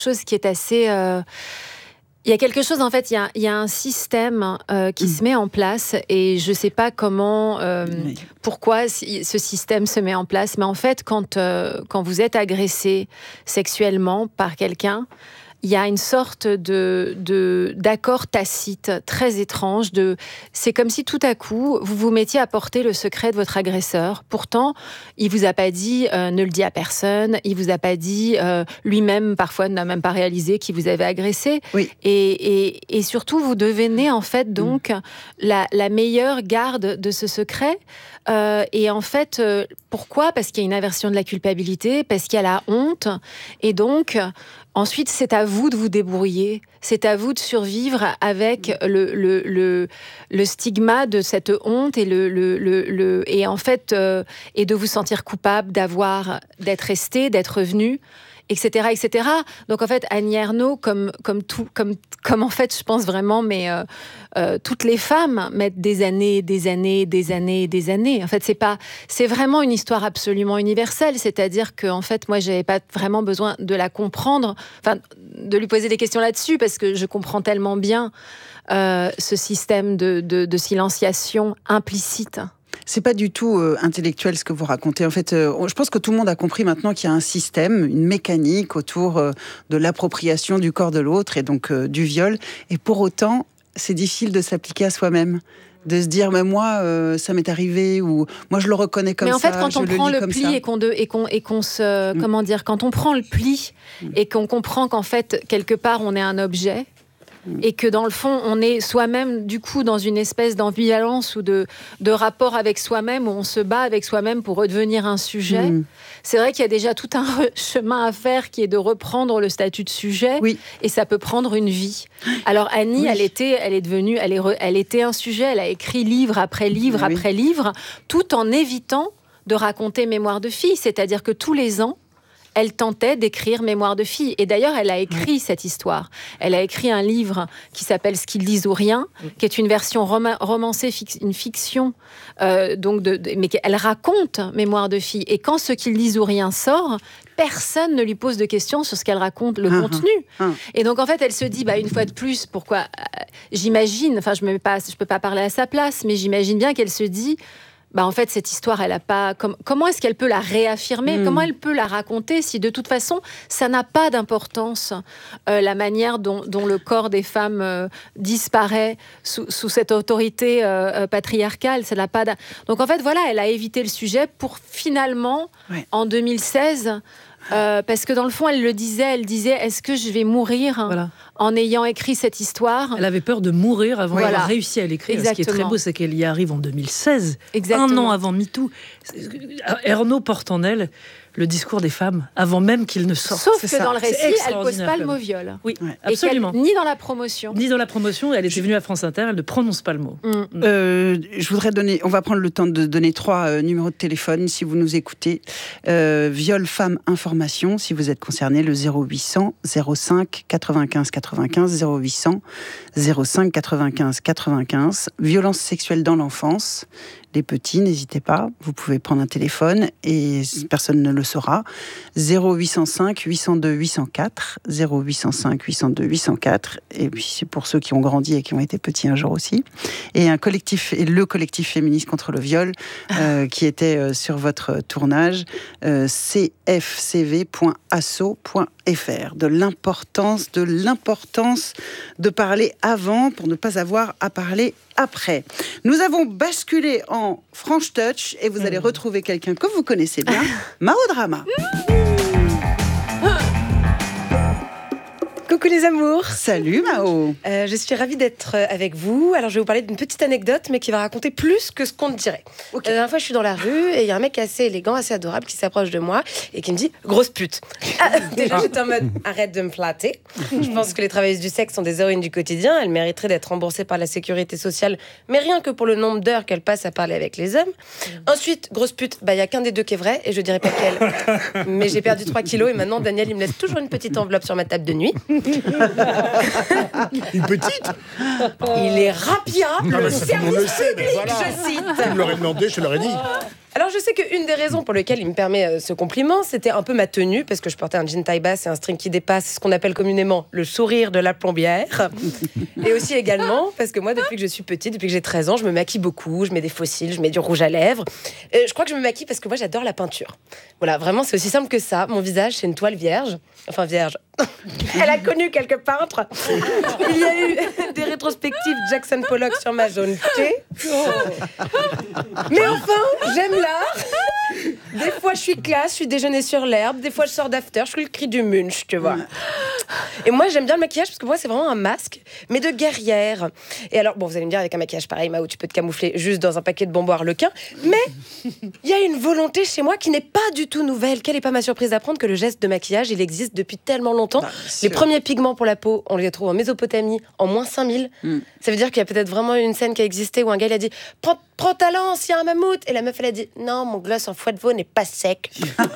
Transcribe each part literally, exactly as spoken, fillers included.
chose qui est assez... Euh, il y a quelque chose, en fait, il y a, il y a un système euh, qui mmh. se met en place et je ne sais pas comment, euh, oui. pourquoi ce système se met en place, mais en fait, quand, euh, quand vous êtes agressé sexuellement par quelqu'un, il y a une sorte de, de, d'accord tacite très étrange. De, c'est comme si tout à coup, vous vous mettiez à porter le secret de votre agresseur. Pourtant, il ne vous a pas dit, euh, ne le dis à personne. Il ne vous a pas dit, euh, lui-même, parfois, n'a même pas réalisé qu'il vous avait agressé. Oui. Et, et, et surtout, vous devenez, en fait, donc, mmh. la, la meilleure garde de ce secret. Euh, et en fait, euh, pourquoi ? Parce qu'il y a une aversion de la culpabilité, parce qu'il y a la honte. Et donc... Ensuite, c'est à vous de vous débrouiller. C'est à vous de survivre avec le, le, le, le stigma de cette honte et, le, le, le, le, et, en fait, euh, et de vous sentir coupable d'avoir, d'être resté, d'être revenu, et cetera, et cetera. Donc, en fait, Annie Ernaux, comme, comme, tout, comme, comme en fait, je pense vraiment, mais euh, euh, toutes les femmes mettent des années, des années, des années, des années. En fait, c'est pas, c'est vraiment une histoire absolument universelle. C'est-à-dire que, en fait, moi, j'avais pas vraiment besoin de la comprendre, enfin, de lui poser des questions là-dessus, parce que je comprends tellement bien euh, ce système de, de, de silenciation implicite. C'est pas du tout euh, intellectuel ce que vous racontez. En fait, euh, je pense que tout le monde a compris maintenant qu'il y a un système, une mécanique autour euh, de l'appropriation du corps de l'autre et donc euh, du viol. Et pour autant, c'est difficile de s'appliquer à soi-même. De se dire, mais moi, euh, ça m'est arrivé, ou moi, je le reconnais comme ça. Mais en fait, ça, quand on prend le, le pli et qu'on, de, et, qu'on, et qu'on se... Mm. Comment dire ? Quand on prend le pli mm. et qu'on comprend qu'en fait, quelque part, on est un objet, et que dans le fond, on est soi-même, du coup, dans une espèce d'ambivalence ou de, de rapport avec soi-même, où on se bat avec soi-même pour redevenir un sujet. Mmh. C'est vrai qu'il y a déjà tout un re- chemin à faire qui est de reprendre le statut de sujet, oui. et ça peut prendre une vie. Alors Annie, oui. elle, était, elle est devenue, elle, est re- elle était un sujet, elle a écrit livre après livre oui. après livre, tout en évitant de raconter Mémoire de fille, c'est-à-dire que tous les ans, elle tentait d'écrire Mémoire de fille. Et d'ailleurs, elle a écrit ouais. cette histoire. Elle a écrit un livre qui s'appelle « Ce qu'ils disent ou rien », qui est une version rom- romancée, fix- une fiction, euh, donc de, de, mais elle raconte Mémoire de fille. Et quand « Ce qu'ils disent ou rien » sort, personne ne lui pose de questions sur ce qu'elle raconte, le uh-huh. contenu. Uh-huh. Et donc, en fait, elle se dit, bah, une fois de plus, pourquoi euh, j'imagine, enfin, je ne peux pas parler à sa place, mais j'imagine bien qu'elle se dit... Bah en fait, cette histoire, elle a pas... Com- comment est-ce qu'elle peut la réaffirmer ? mmh. Comment elle peut la raconter si, de toute façon, ça n'a pas d'importance, euh, la manière dont, dont le corps des femmes euh, disparaît sous, sous cette autorité euh, patriarcale, ça n'a pas d'... Donc, en fait, voilà, elle a évité le sujet pour finalement, ouais. en deux mille seize... Euh, parce que dans le fond, elle le disait, elle disait, est-ce que je vais mourir voilà. en ayant écrit cette histoire ? Elle avait peur de mourir avant voilà. d'avoir réussi à l'écrire. Exactement. Ce qui est très beau, c'est qu'elle y arrive en deux mille seize, Exactement. un an avant MeToo. Ernaux porte en elle le discours des femmes avant même qu'il ne sorte. Sauf c'est que ça. dans le récit, elle ne pose pas le mot viol. Oui, ouais. absolument. Ni dans la promotion. Ni dans la promotion. Elle était venue à France Inter, elle ne prononce pas le mot. Mm. Euh, je voudrais donner, on va prendre le temps de donner trois euh, numéros de téléphone si vous nous écoutez. Euh, viol, femme, information, si vous êtes concerné, le zéro huit cents zéro cinq quatre-vingt-quinze quatre-vingt-quinze, zéro huit cents zéro cinq quatre-vingt-quinze quatre-vingt-quinze. Violence sexuelle dans l'enfance. Les petits, n'hésitez pas, vous pouvez prendre un téléphone et personne ne le saura. zéro huit cent cinq huit cent deux huit cent quatre, zéro huit cent cinq huit cent deux huit cent quatre, et puis c'est pour ceux qui ont grandi et qui ont été petits un jour aussi. Et un collectif, et le collectif féministe contre le viol, euh, qui était euh, sur votre tournage, euh, c f c v point asso point f r. De l'importance, de l'importance de parler avant pour ne pas avoir à parler après. Nous avons basculé en French Touch et vous mmh. allez retrouver quelqu'un que vous connaissez bien, Mao Drama. Coucou les amours. Salut Mao. Euh, je suis ravie d'être avec vous. Alors je vais vous parler d'une petite anecdote, mais qui va raconter plus que ce qu'on te dirait. Okay. La dernière fois, je suis dans la rue et il y a un mec assez élégant, assez adorable qui s'approche de moi et qui me dit « grosse pute ». Ah, déjà, j'étais en mode « arrête de me flatter ». Je pense que les travailleuses du sexe sont des héroïnes du quotidien. Elles mériteraient d'être remboursées par la sécurité sociale, mais rien que pour le nombre d'heures qu'elles passent à parler avec les hommes. Ensuite, grosse pute, bah, il n'y a qu'un des deux qui est vrai et je dirais pas quel. Mais j'ai perdu trois kilos et maintenant, Daniel, il me laisse toujours une petite enveloppe sur ma table de nuit. Une petite. Il est rapia, ah, le bah, service le sait, public, voilà. je cite. Tu me l'aurais demandé, je te l'aurais dit. Alors, je sais qu'une des raisons pour lesquelles il me permet euh, ce compliment, c'était un peu ma tenue, parce que je portais un jean taille basse et un string qui dépasse, ce qu'on appelle communément le sourire de la plombière. Et aussi également, parce que moi, depuis que je suis petite, depuis que j'ai treize ans, je me maquille beaucoup, je mets des fossiles, je mets du rouge à lèvres. Euh, je crois que je me maquille parce que moi, j'adore la peinture. Voilà, vraiment, c'est aussi simple que ça. Mon visage, c'est une toile vierge. Enfin, vierge. Elle a connu quelques peintres. Il y a eu des rétrospectives Jackson Pollock sur ma jaune thé. Mais enfin, j'aime l'art. Des fois, je suis classe, je suis déjeuner sur l'herbe. Des fois, je sors d'after, je suis le cri du Munch, tu vois. Et moi, j'aime bien le maquillage parce que pour moi, c'est vraiment un masque, mais de guerrière. Et alors, bon, vous allez me dire, avec un maquillage pareil, Mao, tu peux te camoufler juste dans un paquet de bonbons harlequins. Mais il y a une volonté chez moi qui n'est pas du tout nouvelle. Quelle n'est pas ma surprise d'apprendre que le geste de maquillage, il existe depuis tellement longtemps. Bah, les premiers pigments pour la peau, on les trouve en Mésopotamie, en moins cinq mille. Mm. Ça veut dire qu'il y a peut-être vraiment une scène qui a existé où un gars, il a dit « Prends, prends ta lance, il y a un mammouth !» Et la meuf, elle a dit « Non, mon gloss en foie de veau n'est pas sec. »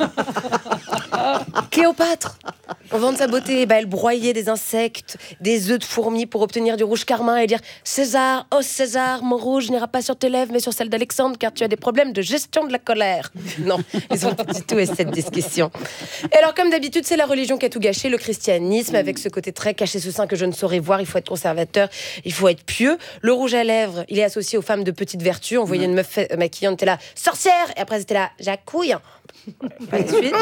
Cléopâtre, en vend de sa beauté, bah, elle broyait des insectes, des œufs de fourmis pour obtenir du rouge carmin et dire « César, oh César, mon rouge n'ira pas sur tes lèvres, mais sur celle d'Alexandre, car tu as des problèmes de gestion de la colère. » Non, ils ont pas du tout eu cette discussion. Et alors, comme d'habitude, c'est la religion qui a tout gâché, le christianisme, avec ce côté très caché sous sein que je ne saurais voir. Il faut être conservateur, il faut être pieux. Le rouge à lèvres, il est associé aux femmes de petite vertu. On voyait une meuf maquillée, on était là « Sorcière !» Et après, c'était là « J'accouille !» Pas de suite.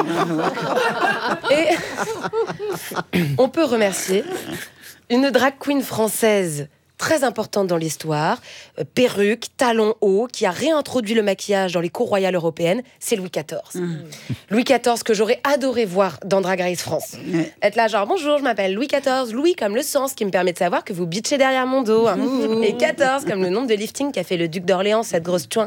Et on peut remercier une drag queen française très importante dans l'histoire, euh, perruque, talons hauts, qui a réintroduit le maquillage dans les cours royales européennes, c'est Louis quatorze. Mmh. Louis quatorze que j'aurais adoré voir dans Drag Race France. Mmh. Être là genre, bonjour, je m'appelle Louis quatorze, Louis comme le sens qui me permet de savoir que vous bitchez derrière mon dos. Hein. Mmh. Et quatorze comme le nombre de lifting qu'a fait le duc d'Orléans, cette grosse chouin.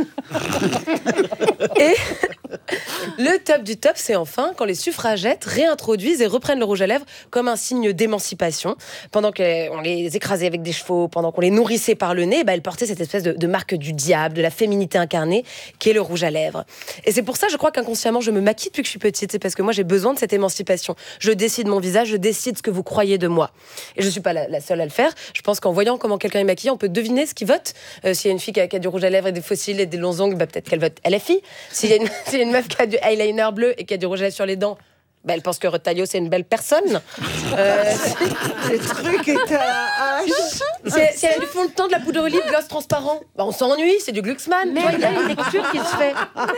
Et le top du top, c'est enfin quand les suffragettes réintroduisent et reprennent le rouge à lèvres comme un signe d'émancipation. Pendant qu'on les écrasait avec des chevaux, pendant qu'on les nourrissait par le nez, bah, elles portaient cette espèce de, de marque du diable, de la féminité incarnée, qui est le rouge à lèvres. Et c'est pour ça, je crois qu'inconsciemment, je me maquille depuis que je suis petite. C'est parce que moi, j'ai besoin de cette émancipation. Je décide mon visage, je décide ce que vous croyez de moi. Et je ne suis pas la, la seule à le faire. Je pense qu'en voyant comment quelqu'un est maquillé, on peut deviner ce qu'il vote. Euh, s'il y a une fille qui a, qui a du rouge à lèvres et des fossiles et des longs ongles, bah, peut-être qu'elle vote L F I. S'il y a une, s'il y a une meuf qui a du eyeliner bleu et qui a du rouge à lèvres sur les dents, bah, elle pense que Retailleau, c'est une belle personne. Euh, le truc est à H. Si elle a du fond de teint, de la poudre olive, gloss transparent, bah, on s'ennuie, c'est du Glucksmann. Il y a une lecture qui se fait.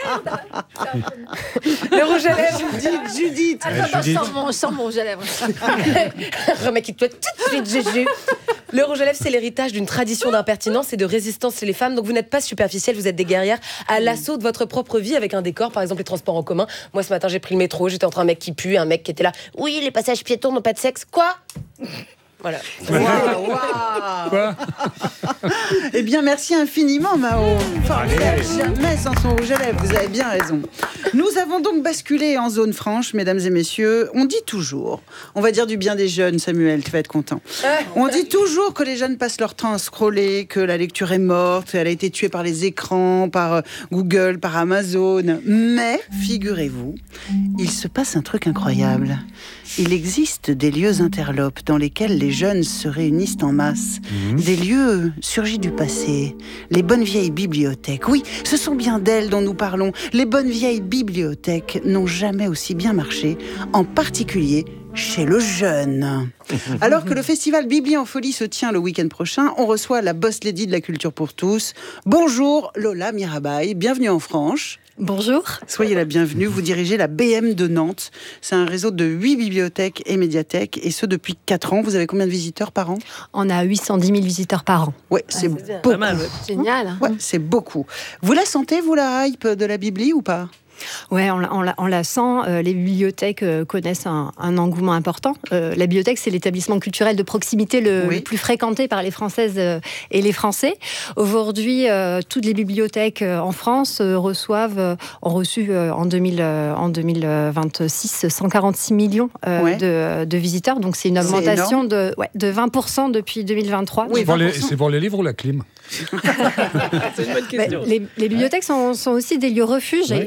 Le rouge à lèvres. Judith. Judith. Attends, Judith. Sans, mon, sans mon rouge à lèvres. Remaquille-toi tout de suite, Jésus. Le rouge à lèvres, c'est l'héritage d'une tradition d'impertinence et de résistance chez les femmes. Donc vous n'êtes pas superficielles, vous êtes des guerrières à l'assaut de votre propre vie avec un décor, par exemple les transports en commun. Moi, ce matin, j'ai pris le métro, j'étais entre un mec qui pue, un mec qui était là. Oui, les passages piétons n'ont pas de sexe. Quoi ? Voilà. Wow, wow. Quoi ? Eh bien, merci infiniment, Mao. Formidable, jamais sans son rouge à lèvres, vous avez bien raison. Nous avons donc basculé en zone franche, mesdames et messieurs. On dit toujours, on va dire du bien des jeunes, Samuel, tu vas être content. On dit toujours que les jeunes passent leur temps à scroller, que la lecture est morte, qu'elle a été tuée par les écrans, par Google, par Amazon. Mais, figurez-vous, il se passe un truc incroyable. Il existe des lieux interlopes dans lesquels les jeunes se réunissent en masse. Mmh. Des lieux surgis du passé. Les bonnes vieilles bibliothèques. Oui, ce sont bien d'elles dont nous parlons. Les bonnes vieilles bibliothèques n'ont jamais aussi bien marché, en particulier chez le jeune. Alors que le festival Bibli en folie se tient le week-end prochain, on reçoit la boss lady de la culture pour tous. Bonjour Lola Mirabaï, bienvenue en France. Bonjour. Soyez la bienvenue, vous dirigez la B M de Nantes. C'est un réseau de huit bibliothèques et médiathèques, et ce depuis quatre ans. Vous avez combien de visiteurs par an ? On a huit cent dix mille visiteurs par an. Ouais, c'est, ah, c'est beaucoup. Pas mal, ouais. Génial. Ouais, c'est beaucoup. Vous la sentez, vous, la hype de la Bibli ou pas ? Ouais, on la, on, la, on la sent. Euh, les bibliothèques euh, connaissent un, un engouement important. Euh, la bibliothèque, c'est l'établissement culturel de proximité le, oui. le plus fréquenté par les Françaises euh, et les Français. Aujourd'hui, euh, toutes les bibliothèques euh, en France euh, reçoivent, euh, ont reçu euh, en, deux mille, euh, en deux mille vingt-six cent quarante-six millions euh, ouais. de, de visiteurs. Donc c'est une augmentation de, ouais, de vingt pour cent depuis deux mille vingt-trois. Oui, c'est, pour les, c'est pour les livres ou la clim ? C'est une bonne question. Bah, les, les bibliothèques sont, sont aussi des lieux refuges, oui. et, et on a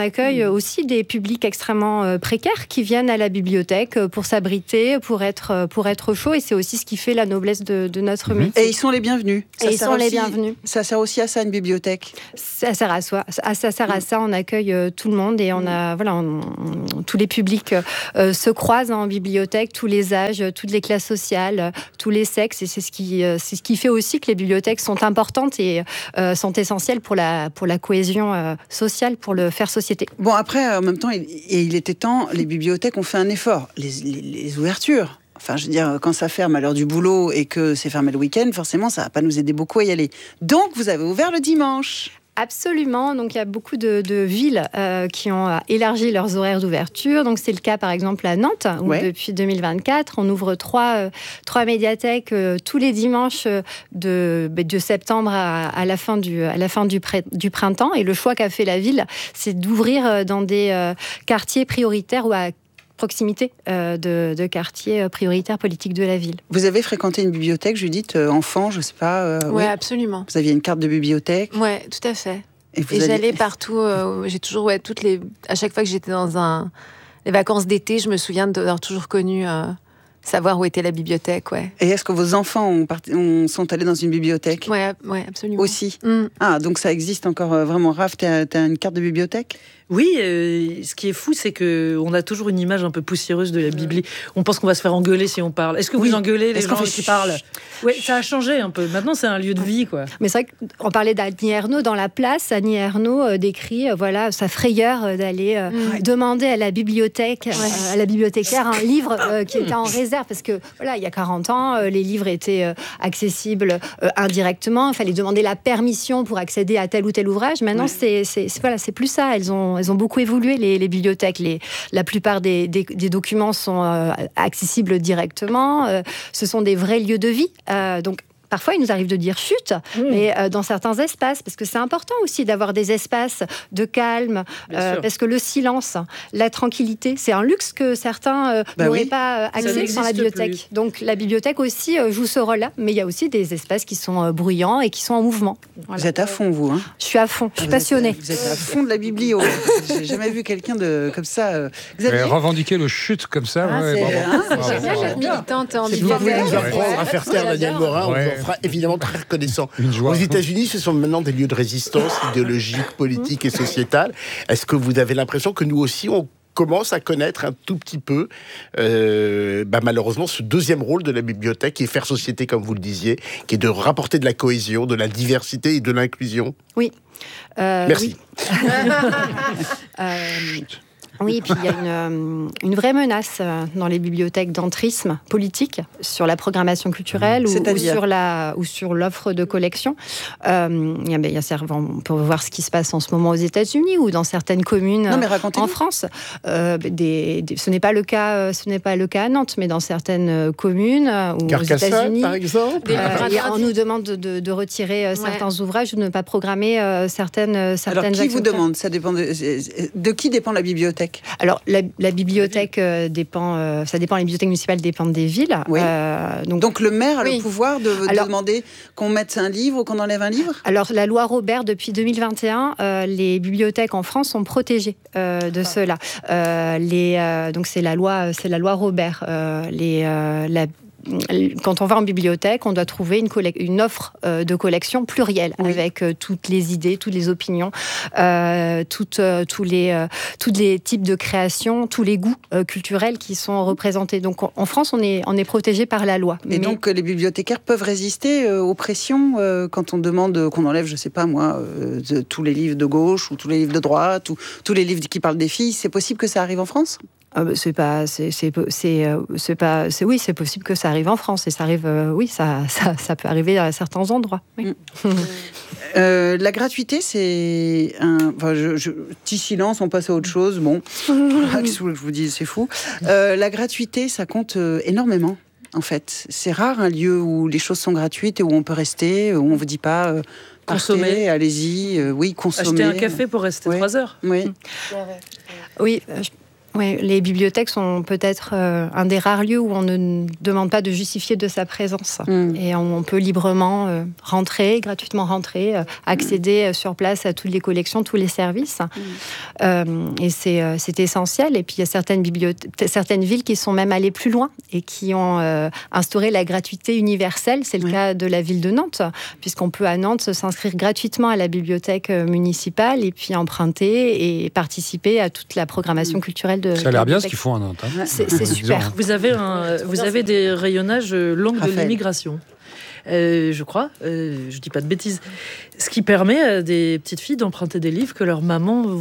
accueille aussi des publics extrêmement précaires qui viennent à la bibliothèque pour s'abriter, pour être, pour être chaud. Et c'est aussi ce qui fait la noblesse de, de notre mmh. métier. Et ils sont les bienvenus. Ça et ils sont aussi, les bienvenus. Ça sert aussi à ça, une bibliothèque. Ça sert à ça. Ça sert à ça. On accueille tout le monde et on a, voilà, on, on, tous les publics euh, se croisent en bibliothèque, tous les âges, toutes les classes sociales, tous les sexes. Et c'est ce qui, c'est ce qui fait aussi que les bibliothèques sont importantes et euh, sont essentielles pour la, pour la cohésion euh, sociale, pour le faire société. Bon, après, en même temps, il, et il était temps, les bibliothèques ont fait un effort. Les, les, les ouvertures. Enfin, je veux dire, quand ça ferme à l'heure du boulot et que c'est fermé le week-end, forcément, ça va pas nous aider beaucoup à y aller. Donc, vous avez ouvert le dimanche. Absolument. Donc, il y a beaucoup de, de villes euh, qui ont élargi leurs horaires d'ouverture. Donc, c'est le cas, par exemple, à Nantes, où ouais. depuis deux mille vingt-quatre, on ouvre trois, euh, trois médiathèques euh, tous les dimanches de, de septembre à, à la fin, du, à la fin du, pré, du printemps. Et le choix qu'a fait la ville, c'est d'ouvrir dans des euh, quartiers prioritaires ou à proximité euh, de, de quartiers prioritaires politiques de la ville. Vous avez fréquenté une bibliothèque, Judith, euh, enfant, je sais pas. Euh, ouais, oui, absolument. Vous aviez une carte de bibliothèque. Ouais, tout à fait. Et, et j'allais aviez... partout. Euh, j'ai toujours, ouais, toutes les. À chaque fois que j'étais dans un les vacances d'été, je me souviens d'avoir toujours connu. Euh... savoir où était la bibliothèque, ouais. Et est-ce que vos enfants ont part... ont... sont allés dans une bibliothèque ? Ouais, ouais, absolument. Aussi. Mm. Ah, donc ça existe encore euh, vraiment. Raph, t'as, t'as une carte de bibliothèque ? Oui, euh, ce qui est fou, c'est qu'on a toujours une image un peu poussiéreuse de la Bibli. On pense qu'on va se faire engueuler si on parle. Est-ce que oui. vous engueulez les Est-ce gens fait... qui parlent ? Oui, ça a changé un peu. Maintenant, c'est un lieu de vie, quoi. Mais c'est vrai qu'on parlait d'Annie Ernaux dans La Place. Annie Ernaux euh, décrit euh, voilà, sa frayeur euh, d'aller euh, ouais. demander à la bibliothèque, ouais. euh, à la bibliothécaire, un livre euh, qui était en réserve. Parce que, voilà, il y a quarante ans, euh, les livres étaient euh, accessibles euh, indirectement. Il fallait demander la permission pour accéder à tel ou tel ouvrage. Maintenant, ouais. c'est, c'est, c'est, voilà, c'est plus ça. Elles ont Elles ont beaucoup évolué, les, les bibliothèques. Les, la plupart des, des, des documents sont euh, accessibles directement. Euh, ce sont des vrais lieux de vie. Euh, donc, parfois, il nous arrive de dire chut, mmh. mais euh, dans certains espaces, parce que c'est important aussi d'avoir des espaces de calme, euh, parce que le silence, la tranquillité, c'est un luxe que certains euh, bah n'auraient oui. pas euh, accès sans la bibliothèque. Plus. Donc la bibliothèque aussi euh, joue ce rôle-là, mais il y a aussi des espaces qui sont euh, bruyants et qui sont en mouvement. Voilà. Vous êtes à fond, vous hein ? Je suis à fond, je suis vous passionnée. Êtes, vous êtes à fond de la biblio. J'ai jamais vu quelqu'un de comme ça. Euh... Xavier... revendiquer le chut comme ça. Ah, ouais, c'est bravo. Hein, c'est génial, cette militante en bibliothèque. Vous pouvez nous apprendre à faire taire Daniel Morin, on vous en fera évidemment très reconnaissant. Aux États-Unis, ce sont maintenant des lieux de résistance idéologique, politique et sociétale. Est-ce que vous avez l'impression que nous aussi, on commence à connaître un tout petit peu, euh, bah malheureusement, ce deuxième rôle de la bibliothèque, qui est faire société, comme vous le disiez, qui est de rapporter de la cohésion, de la diversité et de l'inclusion ? Oui. Euh, Merci. Oui. euh... Oui, et puis il y a une, une vraie menace dans les bibliothèques d'entrisme politique sur la programmation culturelle ou, ou sur la ou sur l'offre de collection. Euh, il y a, il y a, on peut voir ce qui se passe en ce moment aux États-Unis ou dans certaines communes non, en France. Euh, des, des, ce n'est pas le cas, ce n'est pas le cas à Nantes, mais dans certaines communes ou Carcassonne, aux États-Unis, par exemple. Euh, on nous demande de, de, de retirer ouais. certains ouvrages ou de ne pas programmer euh, certaines certaines. Alors qui actions. vous demande ? Ça dépend de, de qui dépend la bibliothèque ? Alors, la, la bibliothèque euh, dépend... Euh, ça dépend, les bibliothèques municipales dépendent des villes. Oui. Euh, donc, donc, le maire a oui. le pouvoir de, de alors, demander qu'on mette un livre ou qu'on enlève un livre ? Alors, la loi Robert, depuis deux mille vingt et un, euh, les bibliothèques en France sont protégées euh, de ah. cela. Euh, les, euh, donc, c'est la loi, c'est la loi Robert. Euh, les, euh, la Quand on va en bibliothèque, on doit trouver une, collec- une offre euh, de collection plurielle oui. avec euh, toutes les idées, toutes les opinions, euh, toutes, euh, tous, les, euh, tous les types de créations, tous les goûts euh, culturels qui sont représentés. Donc en France, on est, on est protégé par la loi. Et Mais... donc les bibliothécaires peuvent résister euh, aux pressions euh, quand on demande qu'on enlève, je ne sais pas moi, euh, de, tous les livres de gauche ou tous les livres de droite ou tous les livres qui parlent des filles. C'est possible que ça arrive en France ? Ah bah c'est pas, c'est, c'est, c'est, c'est pas, c'est oui, c'est possible que ça arrive en France et ça arrive, euh, oui, ça, ça, ça peut arriver à certains endroits. Oui. Mmh. euh, la gratuité, c'est un, enfin, je, je, petit silence, on passe à autre chose. Bon, qu'est-ce que je vous dis, c'est fou. Euh, la gratuité, ça compte euh, énormément. En fait, c'est rare un lieu où les choses sont gratuites et où on peut rester, où on vous dit pas. Euh, Consommer, allez-y, euh, oui, consommer. Acheter un café pour rester oui. trois heures. Oui. Oui. Euh, je... Oui, les bibliothèques sont peut-être euh, un des rares lieux où on ne demande pas de justifier de sa présence. Mmh. Et on, on peut librement euh, rentrer, gratuitement rentrer, euh, accéder mmh. sur place à toutes les collections, tous les services. Mmh. Euh, et c'est, euh, c'est essentiel. Et puis il y a certaines, bibliothèques, certaines villes qui sont même allées plus loin et qui ont euh, instauré la gratuité universelle. C'est le mmh. cas de la ville de Nantes, puisqu'on peut à Nantes s'inscrire gratuitement à la bibliothèque municipale et puis emprunter et participer à toute la programmation mmh. culturelle de Ça a l'air bien ce qu'ils font à Nantes. Hein. C'est, c'est super. Vous avez, un, vous avez des rayonnages langue de l'immigration. Euh, je crois, euh, je dis pas de bêtises. Ce qui permet à des petites filles d'emprunter des livres que leur maman